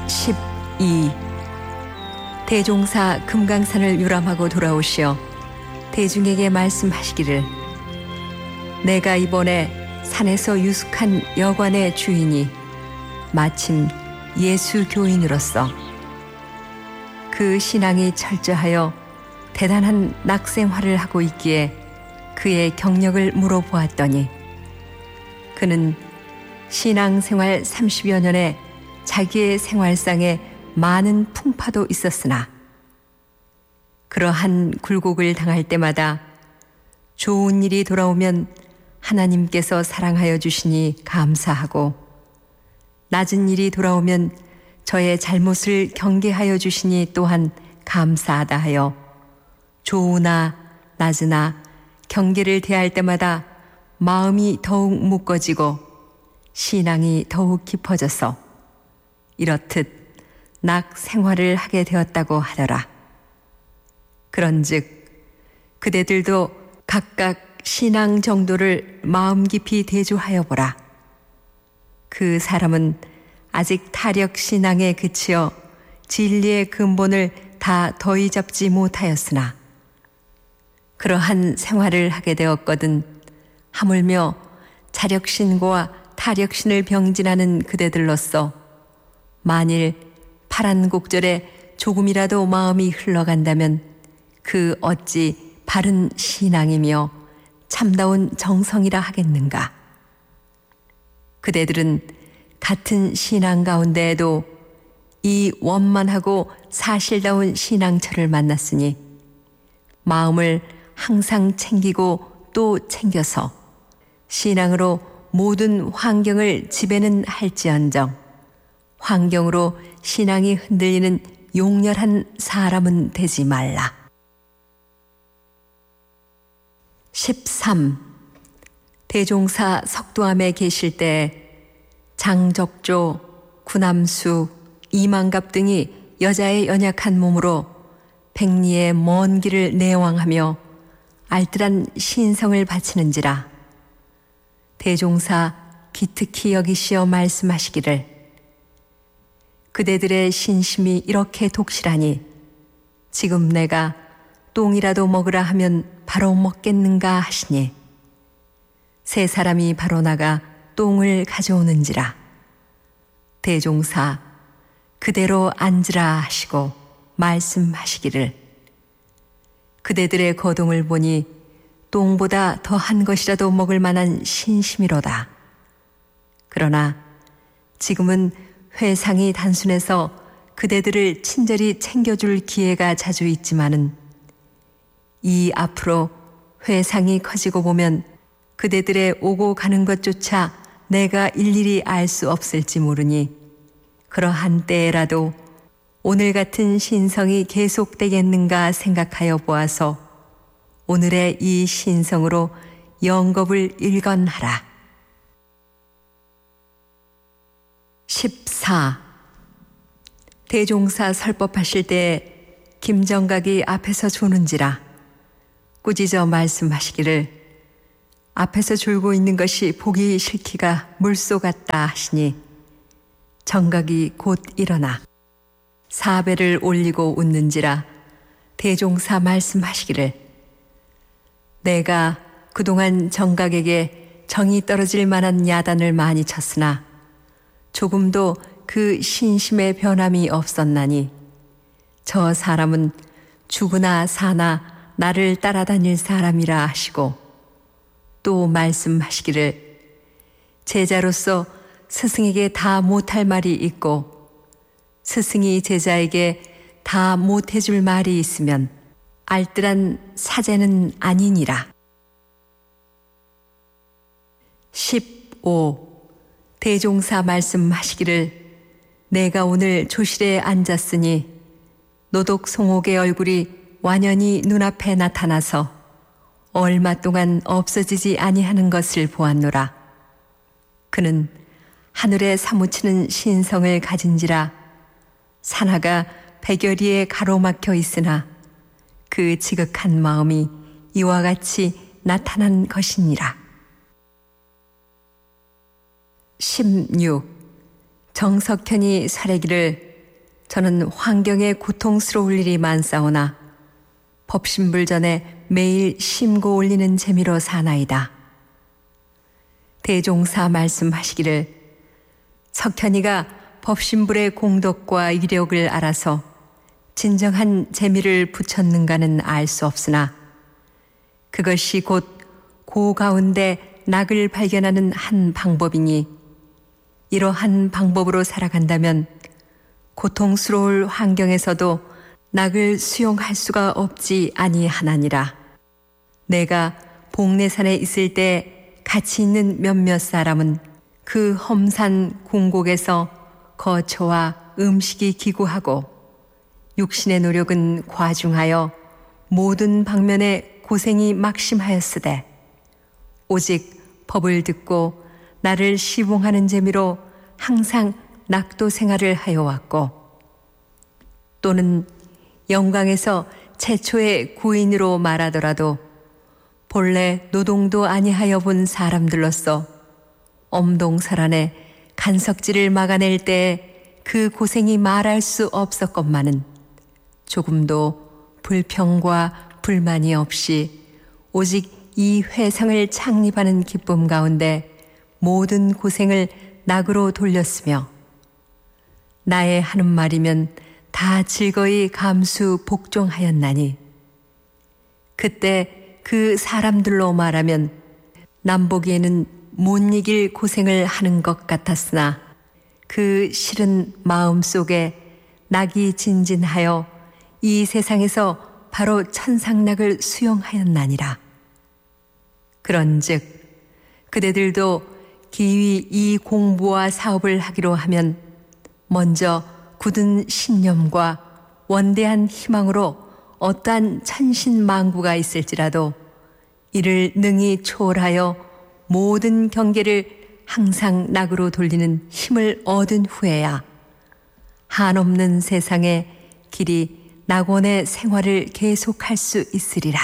12. 대종사 금강산을 유람하고 돌아오시어 대중에게 말씀하시기를, 내가 이번에 산에서 유숙한 여관의 주인이 마침 예수 교인으로서 그 신앙이 철저하여 대단한 낙생활을 하고 있기에 그의 경력을 물어보았더니, 그는 신앙생활 30여 년에 자기의 생활상에 많은 풍파도 있었으나 그러한 굴곡을 당할 때마다 좋은 일이 돌아오면 하나님께서 사랑하여 주시니 감사하고, 낮은 일이 돌아오면 저의 잘못을 경계하여 주시니 또한 감사하다 하여 좋으나 낮으나 경계를 대할 때마다 마음이 더욱 묶어지고 신앙이 더욱 깊어져서 이렇듯 낙 생활을 하게 되었다고 하더라. 그런즉 그대들도 각각 신앙 정도를 마음 깊이 대조하여 보라. 그 사람은 아직 타력 신앙에 그치어 진리의 근본을 다 더히 잡지 못하였으나 그러한 생활을 하게 되었거든 하물며 자력신고와 타력신을 병진하는 그대들로서 만일 파란 곡절에 조금이라도 마음이 흘러간다면 그 어찌 바른 신앙이며 참다운 정성이라 하겠는가. 그대들은 같은 신앙 가운데에도 이 원만하고 사실다운 신앙처를 만났으니 마음을 항상 챙기고 또 챙겨서 신앙으로 모든 환경을 지배는 할지언정 환경으로 신앙이 흔들리는 용렬한 사람은 되지 말라. 13. 대종사 석도암에 계실 때 장적조, 구남수, 이만갑 등이 여자의 연약한 몸으로 백리의 먼 길을 내왕하며 알뜰한 신성을 바치는지라. 대종사 기특히 여기시어 말씀하시기를, 그대들의 신심이 이렇게 독실하니 지금 내가 똥이라도 먹으라 하면 바로 먹겠는가 하시니 세 사람이 바로 나가 똥을 가져오는지라. 대종사 그대로 앉으라 하시고 말씀하시기를, 그대들의 거동을 보니 똥보다 더한 것이라도 먹을 만한 신심이로다. 그러나 지금은 회상이 단순해서 그대들을 친절히 챙겨줄 기회가 자주 있지만은 이 앞으로 회상이 커지고 보면 그대들의 오고 가는 것조차 내가 일일이 알 수 없을지 모르니 그러한 때라도 오늘 같은 신성이 계속되겠는가 생각하여 보아서 오늘의 이 신성으로 영겁을 일건하라. 14. 대종사 설법하실 때 김정각이 앞에서 조는지라. 꾸짖어 말씀하시기를, 앞에서 졸고 있는 것이 보기 싫기가 물소 같다 하시니 정각이 곧 일어나 사배를 올리고 웃는지라. 대종사 말씀하시기를, 내가 그동안 정각에게 정이 떨어질 만한 야단을 많이 쳤으나 조금도 그 신심의 변함이 없었나니 저 사람은 죽으나 사나 나를 따라다닐 사람이라 하시고, 또 말씀하시기를, 제자로서 스승에게 다 못할 말이 있고 스승이 제자에게 다 못해줄 말이 있으면 알뜰한 사제는 아니니라. 15. 대종사 말씀하시기를, 내가 오늘 조실에 앉았으니 노독송옥의 얼굴이 완연히 눈앞에 나타나서 얼마 동안 없어지지 아니하는 것을 보았노라. 그는 하늘에 사무치는 신성을 가진지라. 산하가 백여리에 가로막혀 있으나 그 지극한 마음이 이와 같이 나타난 것이니라. 16. 정석현이 사례기를, 저는 환경에 고통스러울 일이 많사오나 법신불전에 매일 심고 올리는 재미로 사나이다. 대종사 말씀하시기를 석현이가 법신불의 공덕과 이력을 알아서 진정한 재미를 붙였는가는 알 수 없으나 그것이 곧 고 가운데 낙을 발견하는 한 방법이니 이러한 방법으로 살아간다면 고통스러울 환경에서도 낙을 수용할 수가 없지 아니하나니라. 내가 복례산에 있을 때 같이 있는 몇몇 사람은 그 험산 궁곡에서 거처와 음식이 기구하고 육신의 노력은 과중하여 모든 방면에 고생이 막심하였으되 오직 법을 듣고 나를 시봉하는 재미로 항상 낙도 생활을 하여 왔고 또는 영광에서 최초의 구인으로 말하더라도 본래 노동도 아니하여 본 사람들로서 엄동설안에 간석질을 막아낼 때에 그 고생이 말할 수 없었건만은 조금도 불평과 불만이 없이 오직 이 회상을 창립하는 기쁨 가운데 모든 고생을 낙으로 돌렸으며 나의 하는 말이면 다 즐거이 감수 복종하였나니 그때 그 사람들로 말하면 남보기에는 못 이길 고생을 하는 것 같았으나 그 싫은 마음 속에 낙이 진진하여 이 세상에서 바로 천상낙을 수용하였나니라. 그런즉 그대들도 기위 이 공부와 사업을 하기로 하면 먼저 굳은 신념과 원대한 희망으로 어떠한 천신만고가 있을지라도 이를 능히 초월하여 모든 경계를 항상 낙으로 돌리는 힘을 얻은 후에야 한없는 세상에 길이 낙원의 생활을 계속할 수 있으리라.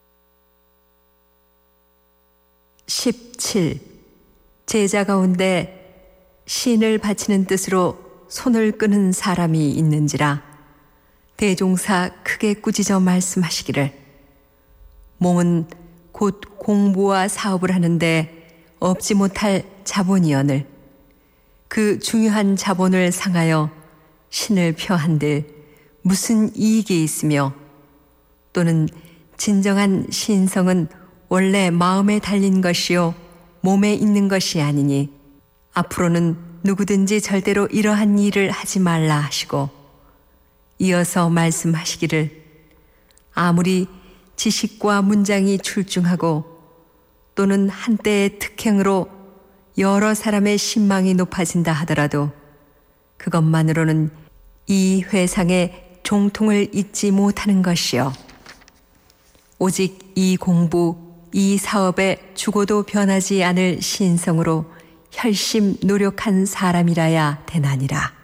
17. 제자 가운데 신을 바치는 뜻으로 손을 끄는 사람이 있는지라 대종사 크게 꾸짖어 말씀하시기를 몸은 곧 공부와 사업을 하는데 없지 못할 자본이여늘 그 중요한 자본을 상하여 신을 펴한들 무슨 이익이 있으며 또는 진정한 신성은 원래 마음에 달린 것이요 몸에 있는 것이 아니니 앞으로는 누구든지 절대로 이러한 일을 하지 말라 하시고 이어서 말씀하시기를 아무리 지식과 문장이 출중하고 또는 한때의 특행으로 여러 사람의 신망이 높아진다 하더라도 그것만으로는 이 회상의 종통을 잊지 못하는 것이요 오직 이 공부, 이 사업에 죽어도 변하지 않을 신성으로 혈심 노력한 사람이라야 되나니라.